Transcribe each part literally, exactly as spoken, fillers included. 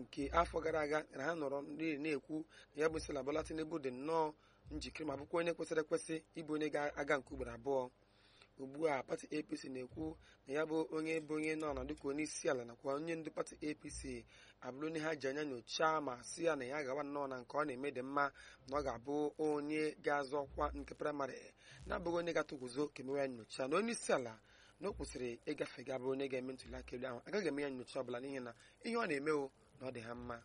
nke afọ gara aga na ha nọrọ ndị na-ekwu na ya bụ isi ala Bola Tinubu dị nnọọ njikere ma bụkwa onye kwesịrị ekwesị ịbụ onye ga-aga nke ugboro abụọ. Ugbu a pati A P C na-ekwu na ya bụ onye bụ onye nọ ọnọdụ ka onye isi ala nakwa onye ndu pati A P C abụrụ onye ha ji anya nyochaa ma sị ya na ya gawa nnọọ na nke ọ na-eme dị mma na ọ ga-abụ onye ga-azọ ọkwa nke praịmarị na-abụghị onye ga-atụguzo ka emewe ya nyocha na onye isi ala na o kwesịrị ịgafe ga bụ onye ga-eme ntuli aka elu ahụ agaghị eme ya nyocha ọbụla n'ihi na ihe ọ na-emewo na ọ dị ha mma.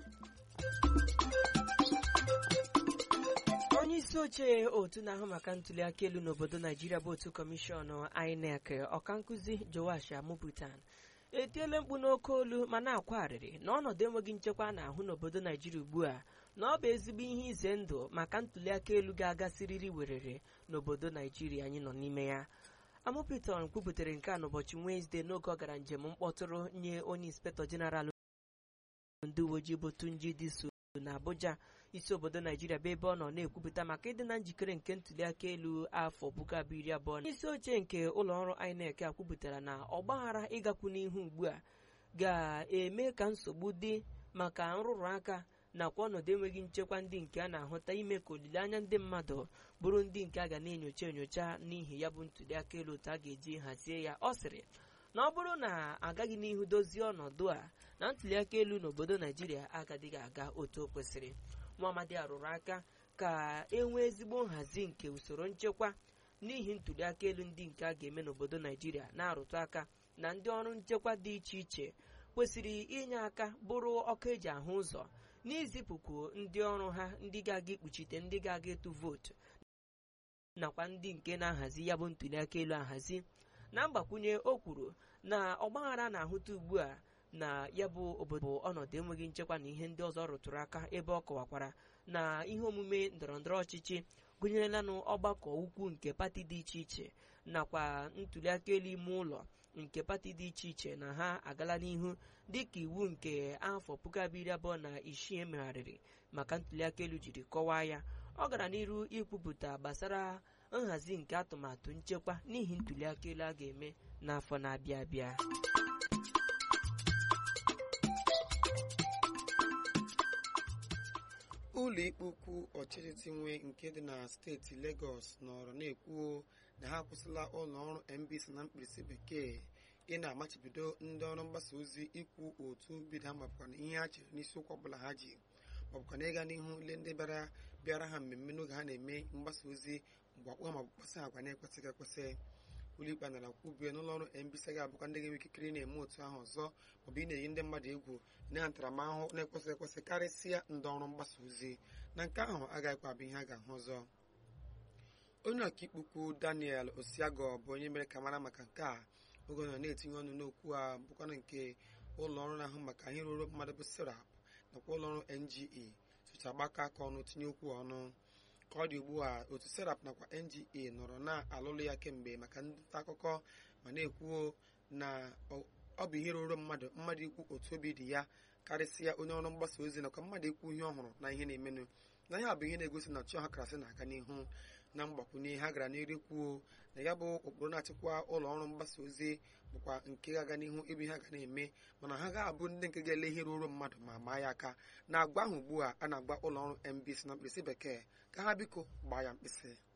onye isi oche otu na-ahụ maka ntuli aka elu n'obodo Naijiria bụ otu kọmishọn I N E C ọkankụzi Joash Amubutan etiele mkpu n'oke olu ma na-akwarịrị na ọnọdụ enweghị nchekwa na-ahụ n'obodo Naijiria ugbu a na ọ bụ ezigbo ihe ize ndụ maka ntuli aka elu ga-agasịrịrị werere n'obodo Naijiria anyị nọ n'ime ya. Amubutan kwuputere nke a n'ụbọchị Wenezdee n'oge ọ gara njem mkpọtụrụ nye onye inspektọ jeneral ndị uwe ojii bụ Tunji Diso na Abuja isi obodo Naijiria bụ ebe ọ nọ na-ekwupụta maka ịdị na njikere nke ntuli aka elu afọ puku abụọ iri abụọ. Isi oche nke ụlọọrụ I N E C akwupụtara na ọgbaghara ịgakwu n'ihu ugbu a ga-eme ka nsogbu dị maka nrụrụ aka nakwa ọnọdụ enweghị nchekwa ndị nke a na-ahụta ime ka olileanya ndị mmadụ bụrụ ndị nke a ga na-enyocha enyocha n'ihi ya bụ ntuli aka elu otu a ga-eji hazie ya. Ọ sịrị na ọ bụrụ na agaghị n'ihu dozie ọnọdụ a na ntuli aka elu n'obodo Naijiria agadịghị aga otu o kwesịrị. Muhammadu arụrụ aka ka e nwee ezigbo nhazi nke usoro nchekwa n'ihi ntuli aka elu ndị nke a ga-eme n'obodo Naijiria, na-arụtụ aka na ndị ọrụ nchekwa dị iche iche kwesịrị inye aka bụrụ ọkụ eji ahụ ụzọ n'izipụkwu ndị ọrụ ha ndị ga-aga ikpuchite ndị ga-aga ịtụ vootu nakwa ndị nke na-ahazi ya bụ ntuli aka elu ahazi. Na mgbakwunye o kwuru na ọgbaghara na-ahụta ugbu a na ya bụ obodo bụ ọnọdụ enweghị nchekwa na ihe ndị ọzọ rụtụrụ aka, ebe ọ kọwakwara na ihe omume ndọrọndọrọ ọchịchị gụnyerela n'ọgbakọ ukwu nke pati dị iche iche nakwa ntuli aka elu ime ụlọ nke pati dị iche iche na ha agala n'ihu dịka iwu nke afọ puku abụọ iri abụọ na isii emegharịrị maka ntuli aka elu jiri kọwaa ya. Ọ gara n'iru ikwupụta gbasara nhazi nke atụmatụ nchekwa n'ihi ntuli aka elu a ga-eme n'afọ na-abịa abịa. ụlọ ikpe ukwu ọchịchị nwe nke dị na steeti Lagos nọrọ na-ekwu na ha akwụsịla ụlọ ọrụ M B C na mkpirisi bekee ị na-amachibido ndị ọrụ mgbasa ozi ikwu otu bido ha mapụkwa na ihe ha chere n'isiokwu ọbụla ha ji maọbụkwa na ịga n'ihu ile ndị bịara bịara ha mmemme n'oge ha na-eme mgbasa ozi mgbakpọ ma kpasị agwa na-ekwesịghị ekwesị. Ụlọikpe nara kwubie n'ụlọ ọrụ M B C ga-abụkwa ndị ga-enwe ikikere na-eme otu ahụ ọzọ maọbụ ị na-eyi ndị mmadụ egwu na ntaramahụhụ na-ekwesịghị ekwesị karịsịa ndị ọrụ mgbasa ozi, na nke ahụ agaghịkwa abụ ihe a ga-ahụ ọzọ. Onye ọkaikpe ukwu Daniel Osiago bụ onye mere ka mara maka nke a oge nọ na-etinye ọnụ n'okwu a bụkwana nke ụlọ ọrụ na-ahụ maka ihe ruru mmadụ bụ SERAP nakwa ụlọ ọrụ N G A socha gbakọ aka ọnụ tinye okwu ọnụ. Ka ọ dị ugbu a otu SERAP nakwa N G A nọrọ na-alụlụ ya kemgbe maka ndị nta akụkọ ma na-ekwuo na ọ bụ ihe ruru mmadụ mmadụ ikwu otu obi dị ya karịsịa onye ọrụ mgbasa ozi nakwa mmadụ ikwu ihe ọhụrụ na ihe na-emenụ na ya bụ ihe na-egosi na Chiọhakarasị na-aga n'ihu. Na mgbakwunye ha gara n'ihu kwuo na ya bụ ụkpụrụ na-achịkwa ụlọ ọrụ mgbasa ozi bụkwa nke ga-aga n'ihu ebe ha ga na-eme mana ha ga-abụ ndị nke ga-ele ihe ruru mmadụ ma maa ya aka na agwa ahụ ugbu a a na-agwa ụlọ ọrụ M B C na mkpirisi bekee ka ha biko gbaa ya mkpịsị.